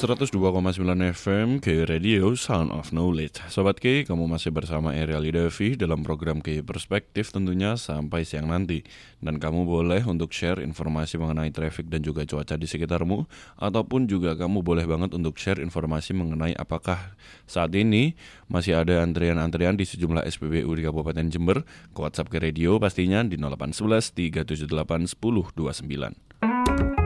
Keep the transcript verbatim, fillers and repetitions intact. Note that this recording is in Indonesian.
seratus dua koma sembilan F M K Radio Sound of Knowledge. Sobat K, kamu masih bersama Ariel Devi dalam program K Perspektif tentunya sampai siang nanti. Dan kamu boleh untuk share informasi mengenai traffic dan juga cuaca di sekitarmu, ataupun juga kamu boleh banget untuk share informasi mengenai apakah saat ini masih ada antrian-antrian di sejumlah S P B U di Kabupaten Jember. Ke WhatsApp K Radio pastinya di nol delapan satu satu tiga tujuh delapan satu nol dua sembilan.